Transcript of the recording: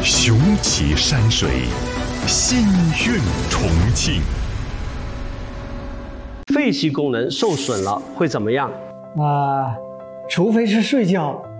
雄奇山水，心韵重庆。 肺气功能受损了会怎么样？ 除非是睡觉